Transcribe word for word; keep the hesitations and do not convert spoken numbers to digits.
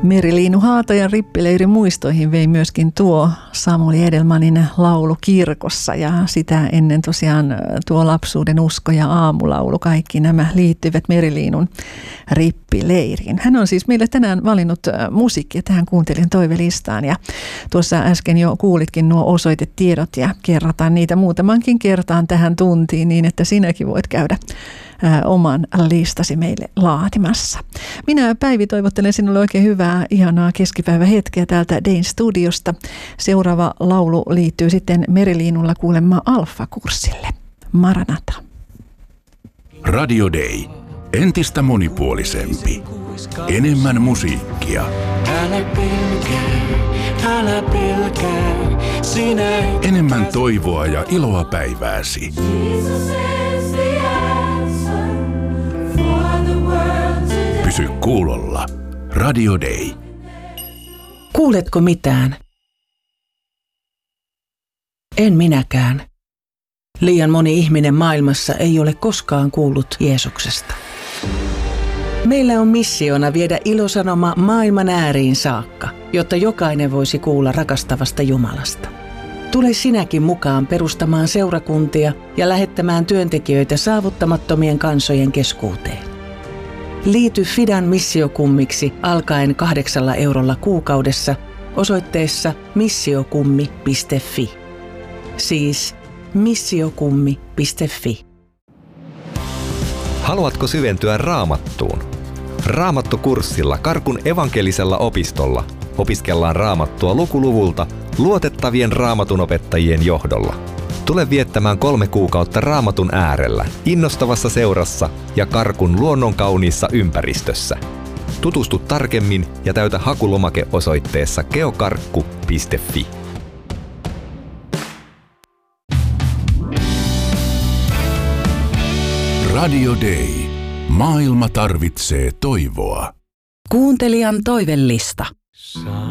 Meriliinu Haatajan rippileirin muistoihin vei myöskin tuo Samuli Edelmanin laulu kirkossa, ja sitä ennen tosiaan tuo lapsuuden usko ja aamulaulu, kaikki nämä liittyvät Meriliinun rippileiriin. Hän on siis meille tänään valinnut musiikkia tähän kuuntelijan toivelistaan, ja tuossa äsken jo kuulitkin nuo osoitetiedot ja kerrataan niitä muutamankin kertaan tähän tuntiin niin, että sinäkin voit käydä oman listasi meille laatimassa. Minä, Päivi, toivottelen sinulle oikein hyvää, ihanaa keskipäivähetkeä täältä Dayn studiosta. Seuraava laulu liittyy sitten Meriliinulla kuulemma Alfa-kurssille. Maranata. Radio Day. Entistä monipuolisempi. Enemmän musiikkia. Älä pelkää, älä pelkää, sinä enemmän toivoa ja iloa päivääsi. Pysy kuulolla. Radio Day. Kuuletko mitään? En minäkään. Liian moni ihminen maailmassa ei ole koskaan kuullut Jeesuksesta. Meillä on missiona viedä ilosanoma maailman ääriin saakka, jotta jokainen voisi kuulla rakastavasta Jumalasta. Tule sinäkin mukaan perustamaan seurakuntia ja lähettämään työntekijöitä saavuttamattomien kansojen keskuuteen. Liity Fidan missiokummiksi alkaen kahdeksalla eurolla kuukaudessa osoitteessa missiokummi piste fi. Siis missiokummi piste fi. Haluatko syventyä Raamattuun? Raamattukurssilla Karkun evankelisella opistolla opiskellaan Raamattua lukuluvulta luotettavien raamatunopettajien johdolla. Tule viettämään kolme kuukautta Raamatun äärellä, innostavassa seurassa ja Karkun luonnonkauniissa ympäristössä. Tutustu tarkemmin ja täytä hakulomake osoitteessa geokarkku piste fi. Radio Day. Maailma tarvitsee toivoa. Kuuntelijan toivellista.